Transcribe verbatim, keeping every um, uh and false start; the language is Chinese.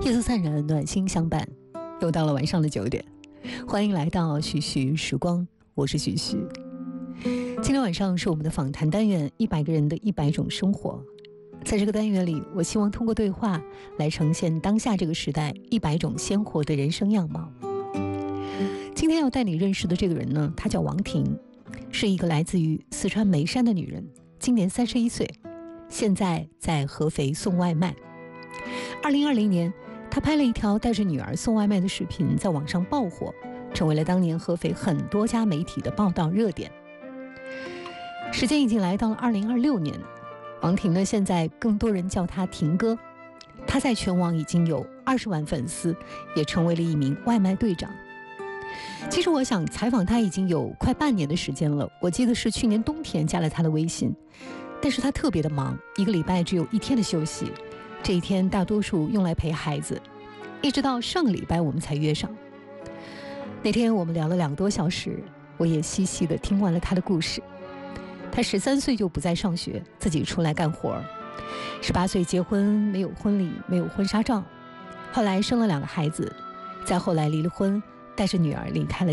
夜色灿然，暖心相伴，又到了晚上的九点，欢迎来到徐徐时光，我是徐徐。今天晚上是我们的访谈单元，一百个人的一百种生活。在这个单元里，我希望通过对话来呈现当下这个时代一百种鲜活的人生样貌。今天要带你认识的这个人呢，她叫王婷，是一个来自于四川眉山的女人，今年三十一岁，现在在合肥送外卖。二零二零年，她拍了一条带着女儿送外卖的视频，在网上爆火，成为了当年合肥很多家媒体的报道热点。时间已经来到了二零二六年，王婷呢，现在更多人叫她婷哥。她在全网已经有二十万粉丝，也成为了一名外卖队长。其实我想采访她已经有快半年的时间了，我记得是去年冬天加了她的微信，但是她特别的忙，一个礼拜只有一天的休息，这一天大多数用来陪孩子，一直到上个礼拜我们才约上。那天我们聊了两个多小时，我也细细地听完了她的故事。她十三岁就不再上学，自己出来干活。十八岁结婚，没有婚礼，没有婚纱照。后来生了两个孩子，再后来离了婚，带着女儿离开了